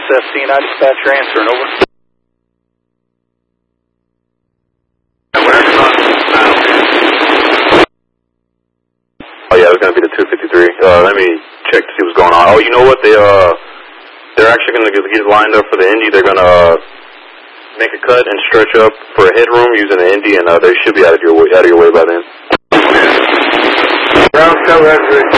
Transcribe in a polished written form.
SC9 dispatch transferring over. Oh yeah, it's gonna be the 253. Let me check to see what's going on. Oh, you know what? They're actually gonna get lined up for the Indy. They're gonna make a cut and stretch up for a headroom using the Indy, and they should be out of your way by then. Ground 700.